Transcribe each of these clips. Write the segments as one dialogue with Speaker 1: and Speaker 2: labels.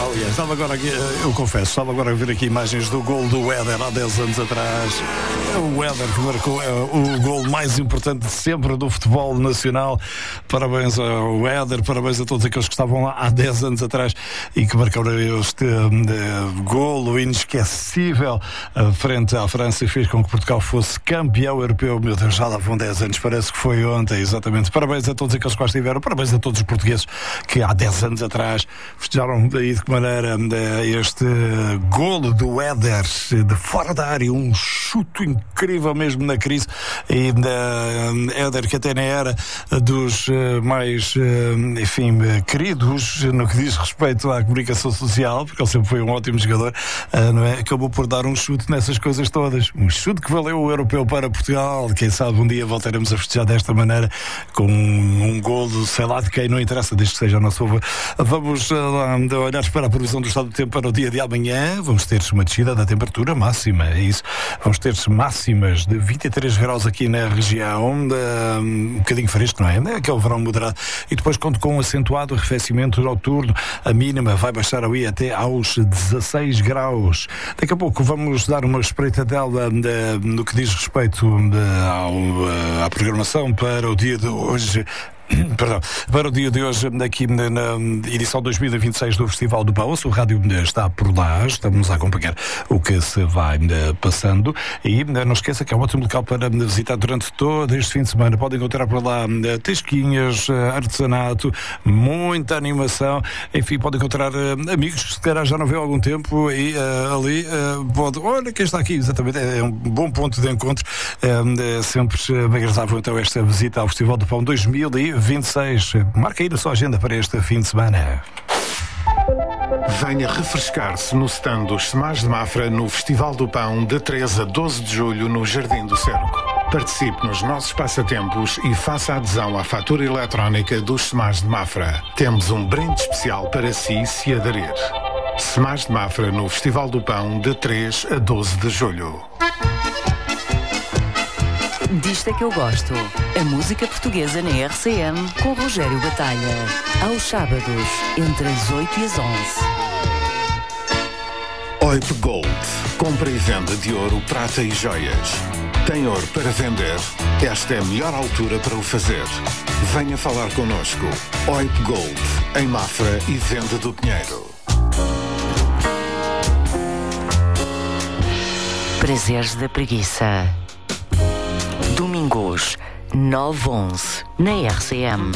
Speaker 1: Aliás, estava agora aqui, eu confesso, estava agora a ver aqui imagens do gol do Éder há 10 anos atrás. O Éder que marcou o gol mais importante de sempre do futebol nacional. Parabéns ao Éder, parabéns a todos aqueles que estavam lá há 10 anos atrás e que marcaram este golo inesquecível frente à França e fez com que Portugal fosse campeão europeu. Meu Deus, já lá vão 10 anos, parece que foi ontem, exatamente. Parabéns a todos aqueles que lá estiveram, parabéns a todos os portugueses que há 10 anos atrás festejaram daí de que maneira este golo do Éder de fora da área, um chute incrível mesmo na crise, e Éder que até nem era dos mais queridos no que diz respeito à comunicação social, porque ele sempre foi um ótimo jogador, não é? Acabou por dar um chute nessas coisas todas, um chute que valeu o europeu para Portugal. Quem sabe um dia voltaremos a festejar desta maneira com um golo, sei lá de quem, não interessa, desde que seja a nosso favor. Vamos olhar para a previsão do estado do tempo para o dia de amanhã. Vamos ter uma descida da temperatura máxima, é isso. Vamos ter máximas de 23 graus aqui na região, um bocadinho fresco, não é? É aquele verão moderado. E depois conto com um acentuado arrefecimento noturno. A mínima vai baixar ali até aos 16 graus. Daqui a pouco vamos dar uma espreitadela no que diz respeito à programação para o dia de hoje. Perdão, para o dia de hoje, aqui na edição 2026 do Festival do Pão, o rádio está por lá, estamos a acompanhar o que se vai passando e não esqueça que é um ótimo local para visitar durante todo este fim de semana. Podem encontrar por lá tasquinhas, artesanato, muita animação, enfim, podem encontrar amigos que se calhar já não vê há algum tempo e ali olha quem está aqui, exatamente, é um bom ponto de encontro. É sempre agradável então esta visita ao Festival do Pão 2026. Marca aí na sua agenda para este fim de semana.
Speaker 2: Venha refrescar-se no stand dos Semás de Mafra no Festival do Pão de 13 a 12 de julho no Jardim do Cerco. Participe nos nossos passatempos e faça adesão à fatura eletrónica dos Semás de Mafra. Temos um brinde especial para si se aderir. Semás de Mafra no Festival do Pão de 3 a 12 de julho.
Speaker 3: Disto é que eu gosto. A música portuguesa na RCM com Rogério Batalha. Aos sábados, entre as 8 e as 11.
Speaker 2: OIP Gold. Compra e venda de ouro, prata e joias. Tem ouro para vender? Esta é a melhor altura para o fazer. Venha falar connosco. OIP Gold. Em Mafra e Venda do Pinheiro.
Speaker 3: Prazeres da Preguiça. Domingos, 9-11, na RCM.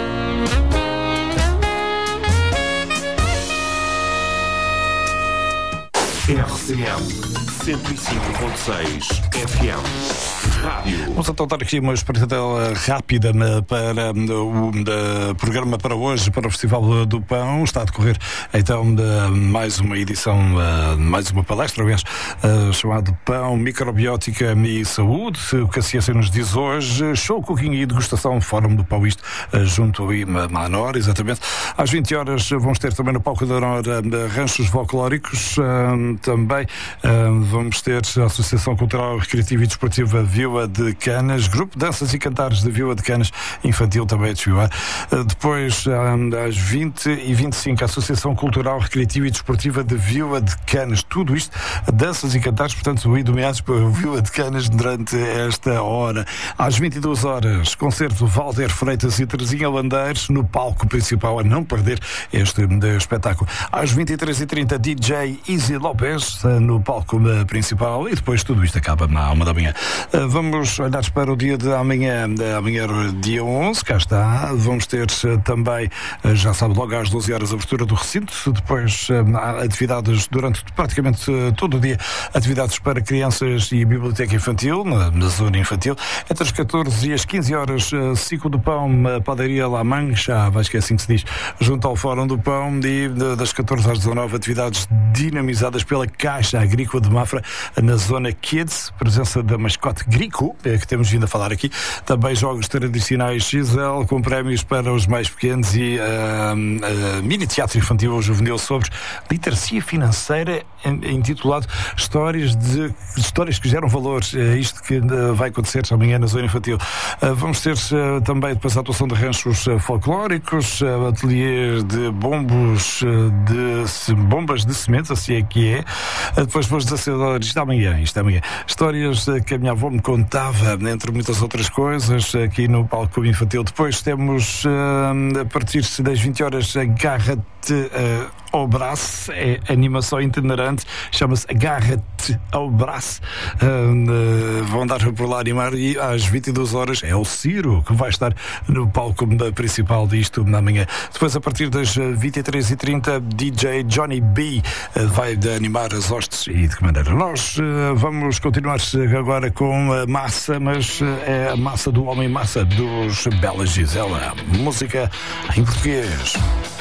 Speaker 4: RCM 105.6 FM. Rádio.
Speaker 1: Vamos então dar aqui uma espreitadela rápida para o programa para hoje, para o Festival do Pão. Está a decorrer então mais uma edição, mais uma palestra, aliás, chamado Pão, Microbiótica e Saúde, o que a ciência nos diz hoje. Show, cooking e degustação, Fórum do Pão, isto junto aí à Nora, exatamente. Às 20 horas vamos ter também no palco da Nora ranchos folclóricos. Também vamos ter a Associação Cultural, Recreativa e Desportiva Vila de Canas, Grupo Danças e Cantares de Vila de Canas, infantil também a desfilar. Depois, às 20h25, a Associação Cultural, Recreativa e Desportiva de Vila de Canas. Tudo isto, danças e cantares, portanto, dominados por Vila de Canas durante esta hora. Às 22 horas, concerto Valder Freitas e Terezinha Landeiros no palco principal, a não perder este espetáculo. Às 23h30, DJ Easy Lopes no palco principal e depois tudo isto acaba à 1 da manhã. Vamos olhar para o dia de amanhã, dia 11, cá está. Vamos ter também, já sabe, logo às 12 horas, a abertura do recinto. Depois há atividades durante praticamente todo o dia, atividades para crianças e biblioteca infantil, na zona infantil. Entre as 14 e as 15 horas, ciclo do pão, padaria La Mancha, acho que é assim que se diz, junto ao Fórum do Pão, e das 14 às 19, atividades dinamizadas pela pela Caixa Agrícola de Mafra, na zona Kids, presença da mascote Grico, que temos vindo a falar aqui. Também jogos tradicionais XL, com prémios para os mais pequenos e mini teatro infantil ou juvenil sobre literacia financeira, intitulado Histórias que geram valores. É isto que vai acontecer amanhã na zona infantil. Vamos ter também depois a atuação de ranchos folclóricos, ateliê de bombas de sementes, assim é que é. Depois pelos 16 horas, isto é amanhã. Histórias que a minha avó me contava, entre muitas outras coisas, aqui no palco infantil. Depois temos, a partir das 20 horas, Agarra-te ao Braço, é animação itinerante, chama-se Agarra-te ao Braço. Vão andar por lá animar, e às 22 horas é o Ciro que vai estar no palco principal disto na manhã. Depois, a partir das 23h30, DJ Johnny B vai animar as hostes. E de que maneira? Nós vamos continuar agora com a massa, mas é a massa do Homem Massa, dos Bela Gisela. Música em português.